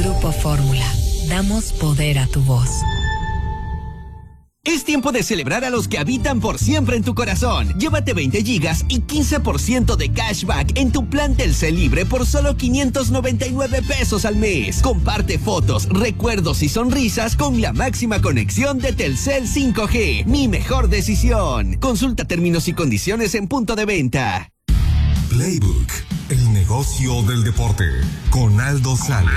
Grupo Fórmula. Damos poder a tu voz. Es tiempo de celebrar a los que habitan por siempre en tu corazón. Llévate 20 gigas y 15% de cashback en tu plan Telcel Libre por solo 599 pesos al mes. Comparte fotos, recuerdos y sonrisas con la máxima conexión de Telcel 5G. Mi mejor decisión. Consulta términos y condiciones en punto de venta. Playbook, el negocio del deporte, con Aldo Sales.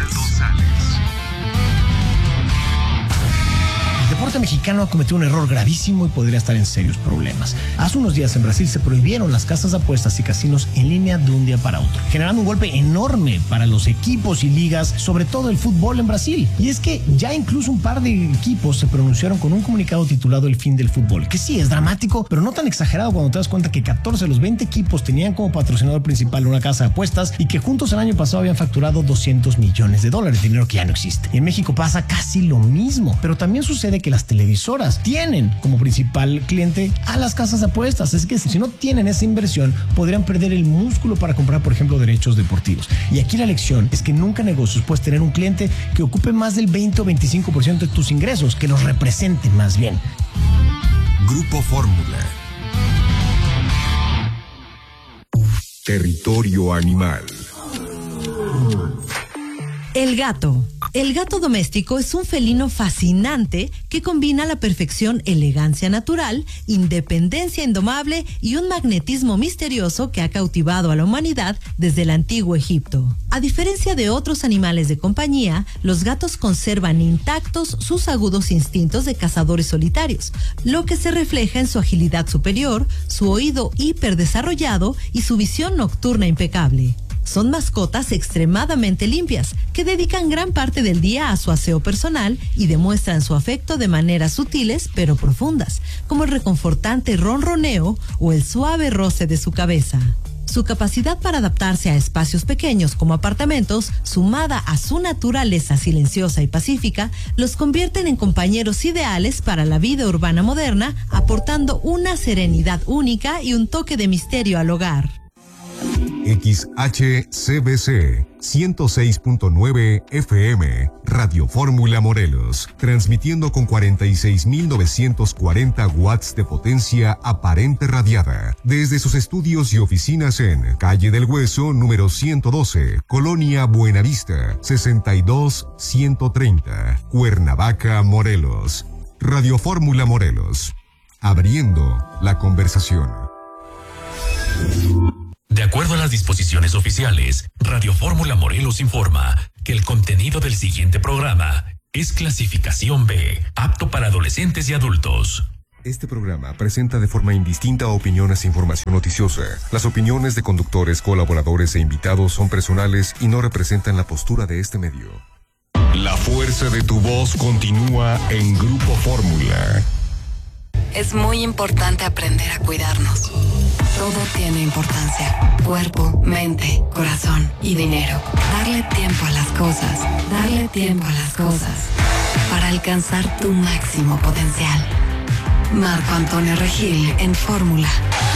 El deporte mexicano ha cometido un error gravísimo y podría estar en serios problemas. Hace unos días en Brasil se prohibieron las casas de apuestas y casinos en línea de un día para otro, generando un golpe enorme para los equipos y ligas, sobre todo el fútbol en Brasil. Y es que ya incluso un par de equipos se pronunciaron con un comunicado titulado El fin del fútbol, que sí es dramático, pero no tan exagerado cuando te das cuenta que 14 de los 20 equipos tenían como patrocinador principal una casa de apuestas y que juntos el año pasado habían facturado $200 millones, dinero que ya no existe. Y en México pasa casi lo mismo, pero también sucede que las televisoras tienen como principal cliente a las casas de apuestas. Es que si no tienen esa inversión, podrían perder el músculo para comprar, por ejemplo, derechos deportivos. Y aquí la lección es que nunca en negocios puedes tener un cliente que ocupe más del 20 o 25% de tus ingresos, que los represente más bien. Grupo Fórmula. Territorio animal. El gato. El gato doméstico es un felino fascinante que combina a la perfección elegancia natural, independencia indomable y un magnetismo misterioso que ha cautivado a la humanidad desde el antiguo Egipto. A diferencia de otros animales de compañía, los gatos conservan intactos sus agudos instintos de cazadores solitarios, lo que se refleja en su agilidad superior, su oído hiperdesarrollado y su visión nocturna impecable. Son mascotas extremadamente limpias, que dedican gran parte del día a su aseo personal y demuestran su afecto de maneras sutiles pero profundas, como el reconfortante ronroneo o el suave roce de su cabeza. Su capacidad para adaptarse a espacios pequeños como apartamentos, sumada a su naturaleza silenciosa y pacífica, los convierten en compañeros ideales para la vida urbana moderna, aportando una serenidad única y un toque de misterio al hogar. XHCBC 106.9 FM, Radio Fórmula Morelos, transmitiendo con 46.940 watts de potencia aparente radiada, desde sus estudios y oficinas en Calle del Hueso, número 112, Colonia Buenavista, 62130, Cuernavaca, Morelos. Radio Fórmula Morelos, abriendo la conversación. De acuerdo a las disposiciones oficiales, Radio Fórmula Morelos informa que el contenido del siguiente programa es clasificación B, apto para adolescentes y adultos. Este programa presenta de forma indistinta opiniones e información noticiosa. Las opiniones de conductores, colaboradores e invitados son personales y no representan la postura de este medio. La fuerza de tu voz continúa en Grupo Fórmula. Es muy importante aprender a cuidarnos. Todo tiene importancia. Cuerpo, mente, corazón y dinero. Darle tiempo a las cosas. Darle tiempo a las cosas. Para alcanzar tu máximo potencial. Marco Antonio Regil en Fórmula.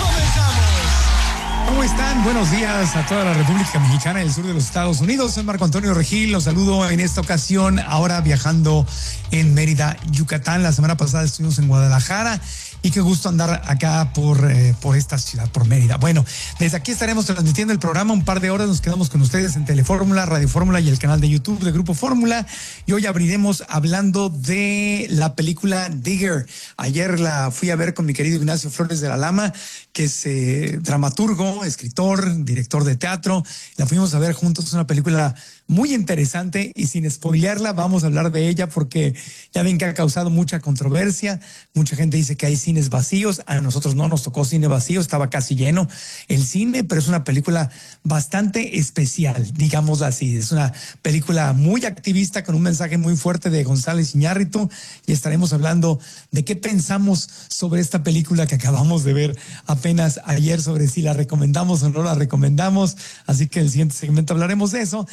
¿Cómo están? Buenos días a toda la República Mexicana y el sur de los Estados Unidos. Soy Marco Antonio Regil, los saludo en esta ocasión, ahora viajando en Mérida, Yucatán. La semana pasada estuvimos en Guadalajara y qué gusto andar acá por esta ciudad, por Mérida. Bueno, desde aquí estaremos transmitiendo el programa un par de horas. Nos quedamos con ustedes en Telefórmula, Radio Fórmula y el canal de YouTube de Grupo Fórmula. Y hoy abriremos hablando de la película Digger. Ayer la fui a ver con mi querido Ignacio Flores de la Lama, que es dramaturgo, escritor, director de teatro. La fuimos a ver juntos. Es una película muy interesante y sin spoilearla vamos a hablar de ella porque ya ven que ha causado mucha controversia. Mucha gente dice que hay cines vacíos. A nosotros no nos tocó cine vacío, estaba casi lleno el cine, pero es una película bastante especial, digámoslo así. Es una película muy activista con un mensaje muy fuerte de González Iñárritu y estaremos hablando de qué pensamos sobre esta película que acabamos de ver apenas ayer, sobre si la recomendamos o no la recomendamos. Así que en el siguiente segmento hablaremos de eso y también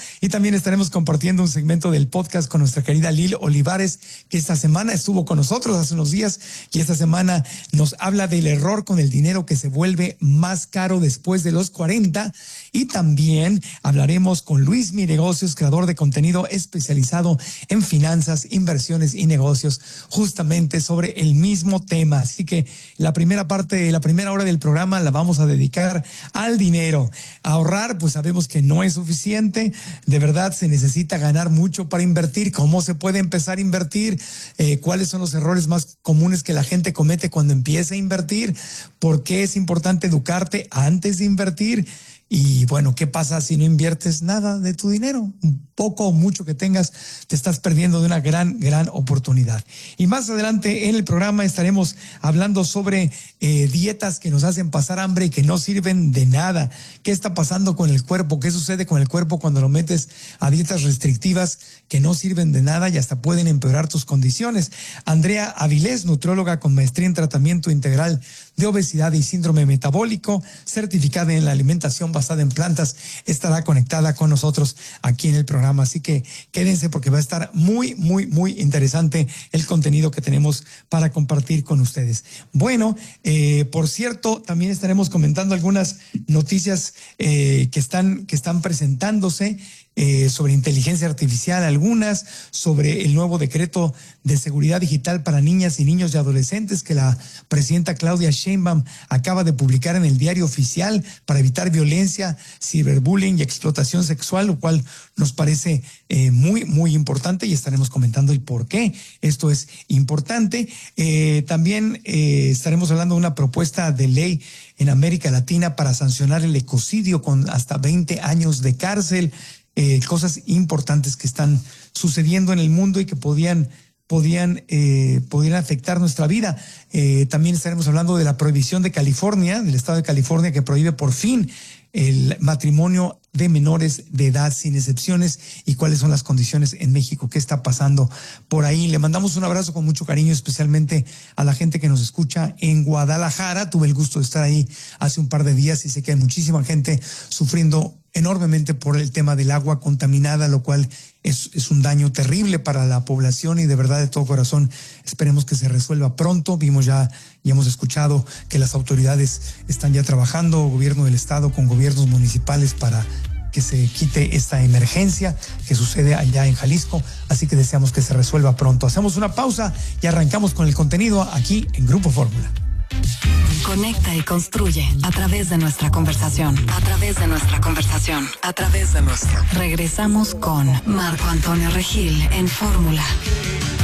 también estaremos compartiendo un segmento del podcast con nuestra querida Lil Olivares, que esta semana estuvo con nosotros hace unos días y esta semana nos habla del error con el dinero que se vuelve más caro después de los 40. Y también hablaremos con Luis Mi Negocios, creador de contenido especializado en finanzas, inversiones y negocios, justamente sobre el mismo tema. Así que la primera hora del programa la vamos a dedicar al dinero. Ahorrar, pues sabemos que no es suficiente. De verdad se necesita ganar mucho para invertir. ¿Cómo se puede empezar a invertir? ¿Cuáles son los errores más comunes que la gente comete cuando empieza a invertir? ¿Por qué es importante educarte antes de invertir? Y bueno, ¿qué pasa si no inviertes nada de tu dinero? Un poco o mucho que tengas, te estás perdiendo de una gran oportunidad. Y más adelante en el programa estaremos hablando sobre dietas que nos hacen pasar hambre y que no sirven de nada. ¿Qué está pasando con el cuerpo? ¿Qué sucede con el cuerpo cuando lo metes a dietas restrictivas que no sirven de nada y hasta pueden empeorar tus condiciones? Andrea Avilés, nutrióloga con maestría en tratamiento integral de obesidad y síndrome metabólico, certificada en la alimentación basada en plantas, estará conectada con nosotros aquí en el programa. Así que quédense porque va a estar muy interesante el contenido que tenemos para compartir con ustedes. Bueno, por cierto, también estaremos comentando algunas noticias que están presentándose sobre inteligencia artificial, algunas sobre el nuevo decreto de seguridad digital para niñas y niños y adolescentes que la presidenta Claudia Sheinbaum acaba de publicar en el Diario Oficial para evitar violencia, ciberbullying y explotación sexual, lo cual nos parece muy importante y estaremos comentando el por qué esto es importante. También estaremos hablando de una propuesta de ley en América Latina para sancionar el ecocidio con hasta 20 años de cárcel. Cosas importantes que están sucediendo en el mundo y que podían afectar nuestra vida. También estaremos hablando de la prohibición de California, del estado de California, que prohíbe por fin el matrimonio de menores de edad sin excepciones y cuáles son las condiciones en México, qué está pasando por ahí. Le mandamos un abrazo con mucho cariño, especialmente a la gente que nos escucha en Guadalajara. Tuve el gusto de estar ahí hace un par de días y sé que hay muchísima gente sufriendo enormemente por el tema del agua contaminada, lo cual es un daño terrible para la población y de verdad de todo corazón esperemos que se resuelva pronto. Vimos ya y hemos escuchado que las autoridades están ya trabajando, gobierno del estado con gobiernos municipales para que se quite esta emergencia que sucede allá en Jalisco, así que deseamos que se resuelva pronto. Hacemos una pausa y arrancamos con el contenido aquí en Grupo Fórmula. Conecta y construye a través de nuestra conversación. Regresamos con Marco Antonio Regil en Fórmula.